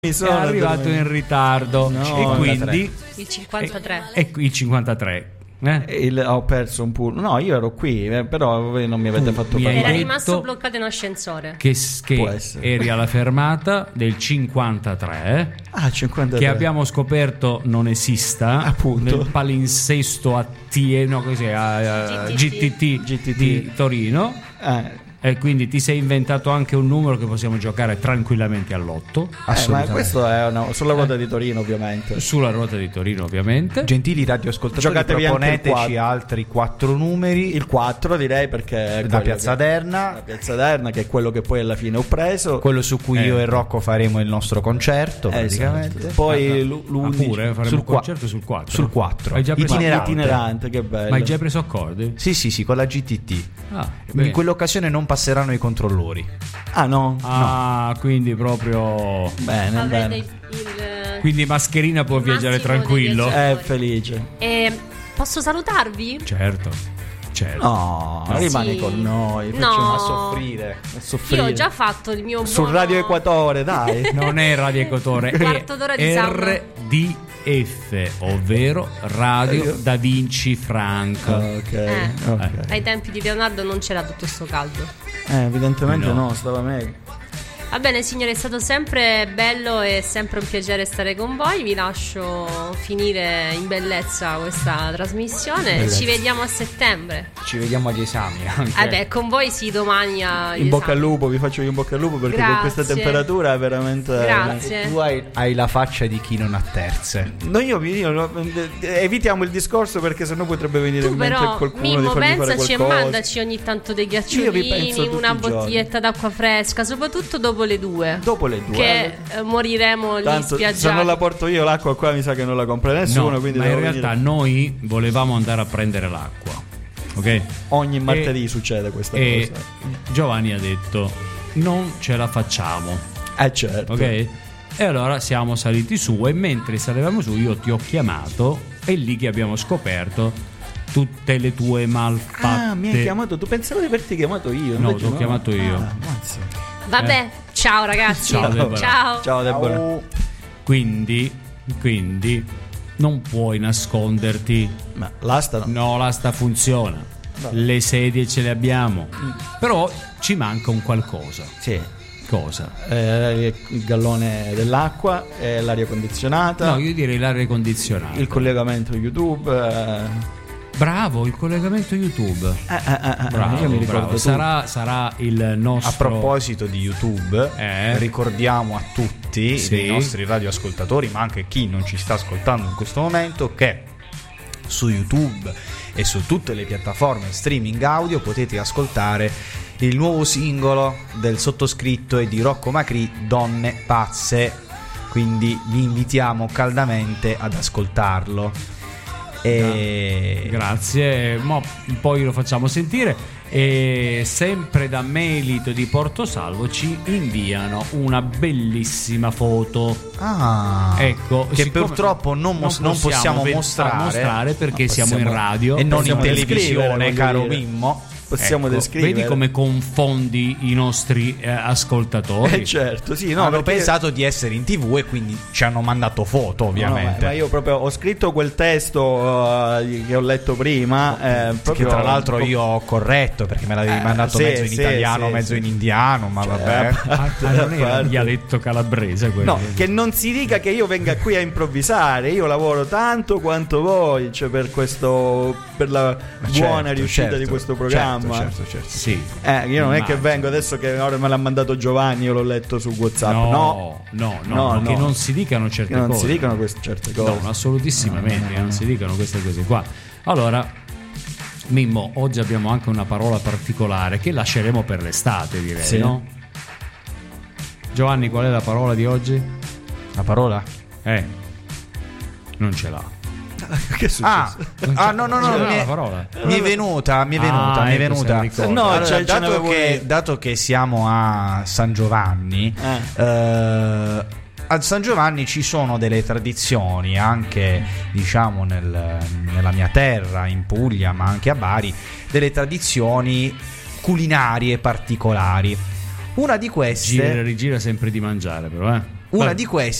è arrivato in ritardo, e quindi il 53 il 53 ho perso un pull. No, io ero qui, però voi non mi avete fatto parlare. Era rimasto bloccato in ascensore. Che eri alla fermata del 53, 53. che abbiamo scoperto non esista, appunto, nel palinsesto a GTT di Torino. E quindi ti sei inventato anche un numero che possiamo giocare tranquillamente all'otto. Ma questo è sulla ruota di Torino, ovviamente. Sulla ruota di Torino, ovviamente. Gentili radioascoltatori, proponeteci altri 4 numeri. Il 4 direi, perché da Piazza Derna. La Piazza Derna, che è quello che poi alla fine ho preso. Quello su cui io e Rocco faremo il nostro concerto, praticamente. Esatto. Poi l'11 faremo un concerto sul 4. Sul 4. Hai già preso itinerante, che bello. Ma hai già preso accordi? Sì, con la GTT. In quell'occasione non passeranno i controllori. No. Quindi proprio bene. Quindi Mascherina può viaggiare tranquillo. È felice. Posso salutarvi? Certo. No, rimani con noi. Facciamo a soffrire. Io ho già fatto il mio sul Radio Equatore, dai. Non è Radio Equatore, quarto d'ora di RDF, ovvero Radio Da Vinci Franco. Ok. Ai tempi di Leonardo non c'era tutto sto caldo. Evidentemente no, stava meglio. Va bene signore, è stato sempre bello e sempre un piacere stare con voi. Vi lascio finire in bellezza questa trasmissione. Ci vediamo a settembre. Ci vediamo agli esami anche. Con voi domani in bocca al lupo, vi faccio in bocca al lupo, perché con questa temperatura è veramente. Grazie. Tu hai la faccia di chi non ha terze. Evitiamo il discorso, perché sennò potrebbe venire in mente qualcuno Mimmo, di farmi fare pensaci qualcosa. e mandaci ogni tanto dei ghiacciolini, una bottiglietta d'acqua fresca, soprattutto dopo le 2. Che moriremo lì spiaggiati. Se non la porto io l'acqua qua, mi sa che non la compra nessuno. Quindi ma in realtà noi volevamo andare a prendere l'acqua, ok? Ogni martedì succede questa cosa. Giovanni ha detto non ce la facciamo. Certo. Ok? E allora siamo saliti su, e mentre salivamo su io ti ho chiamato, e lì che abbiamo scoperto tutte le tue malfatte. Mi hai chiamato tu? Pensavo di averti chiamato io. No, ti ho chiamato io. Vabbè, ciao ragazzi. Ciao Deborah. Ciao Deborah. Quindi non puoi nasconderti. Ma l'asta no, l'asta funziona. Le sedie ce le abbiamo. Però ci manca un qualcosa. Sì. Cosa? Il gallone dell'acqua, l'aria condizionata. No, io direi l'aria condizionata. Il collegamento YouTube. Bravo, il collegamento YouTube. Bravo, io mi ricordo. Sarà il nostro. A proposito di YouTube, ricordiamo a tutti i nostri radioascoltatori, ma anche chi non ci sta ascoltando in questo momento, che su YouTube e su tutte le piattaforme streaming audio potete ascoltare il nuovo singolo del sottoscritto e di Rocco Macri, Donne Pazze. Quindi vi invitiamo caldamente ad ascoltarlo. Grazie. Poi lo facciamo sentire. E sempre da Melito di Portosalvo ci inviano una bellissima foto. Ecco, che purtroppo non possiamo mostrare perché siamo in radio e non in televisione, caro Mimmo. Possiamo descrivere. Vedi come confondi i nostri ascoltatori. Certo, sì. Hanno pensato di essere in TV e quindi ci hanno mandato foto, ovviamente. Ma io proprio ho scritto quel testo che ho letto prima, che tra l'altro io ho corretto, perché me l'avevi mandato mezzo in italiano, mezzo in indiano. Ma vabbè, non era il dialetto calabrese quello. No, che non si dica che io venga qui a improvvisare. Io lavoro tanto quanto voi, cioè per la buona riuscita di questo programma. Certo. Sì. Io non è che vengo adesso che ora me l'ha mandato Giovanni, io l'ho letto su WhatsApp. No, che non si dicano certe cose. Non si dicano certe cose. No, assolutissimamente, non si dicano queste cose qua. Allora, Mimmo, oggi abbiamo anche una parola particolare che lasceremo per l'estate, direi, no? Giovanni, qual è la parola di oggi? La parola? Non ce l'ha. Che è successo? No, mi è venuta. No, dato che siamo a San Giovanni, a San Giovanni ci sono delle tradizioni anche, diciamo, nella mia terra, in Puglia, ma anche a Bari, delle tradizioni culinarie particolari. Una di queste rigira sempre di mangiare, però Una di queste